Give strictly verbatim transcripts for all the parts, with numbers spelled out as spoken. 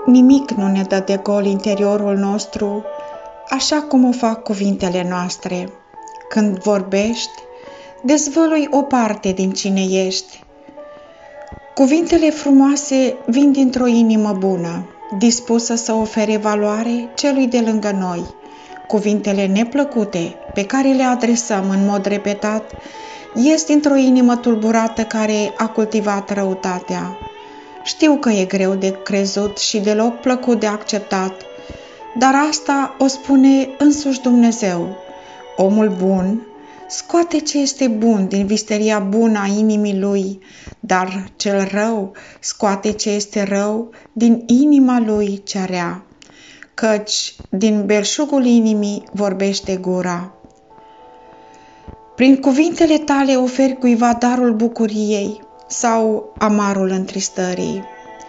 Nimic nu ne dă de gol interiorul nostru, așa cum o fac cuvintele noastre. Când vorbești, dezvălui o parte din cine ești. Cuvintele frumoase vin dintr-o inimă bună, dispusă să ofere valoare celui de lângă noi. Cuvintele neplăcute, pe care le adresăm în mod repetat, ies dintr-o inimă tulburată care a cultivat răutatea. Știu că e greu de crezut și deloc plăcut de acceptat, dar asta o spune însuși Dumnezeu. Omul bun scoate ce este bun din visteria bună a inimii lui, dar cel rău scoate ce este rău din inima lui cea rea, căci din belșugul inimii vorbește gura. Prin cuvintele tale oferi cuiva darul bucuriei sau amarul întristării.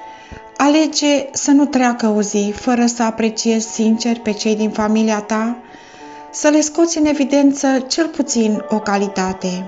Alege să nu treacă o zi fără să apreciezi sincer pe cei din familia ta, să le scoți în evidență cel puțin o calitate.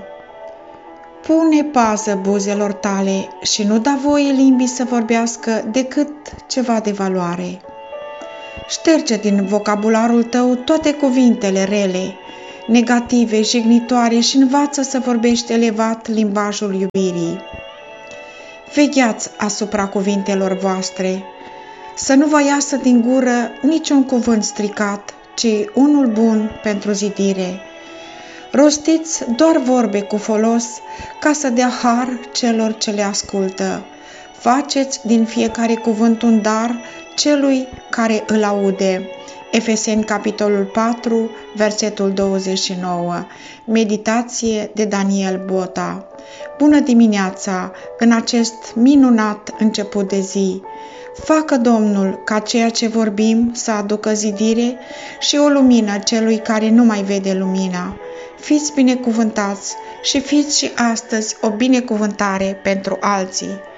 Pune pază buzelor tale și nu da voie limbii să vorbească decât ceva de valoare. Șterge din vocabularul tău toate cuvintele rele, negative, jignitoare și învață să vorbești elevat limbajul iubirii. Vegheați asupra cuvintelor voastre, să nu vă iasă din gură niciun cuvânt stricat, ci unul bun pentru zidire. Rostiți doar vorbe cu folos ca să dea har celor ce le ascultă. Faceți din fiecare cuvânt un dar celui care îl aude. Efeseni, capitolul patru, versetul douăzeci și nouă. Meditație de Daniel Bota. Bună dimineața în acest minunat început de zi! Facă Domnul ca ceea ce vorbim să aducă zidire și o lumină celui care nu mai vede lumina. Fiți binecuvântați și fiți și astăzi o binecuvântare pentru alții.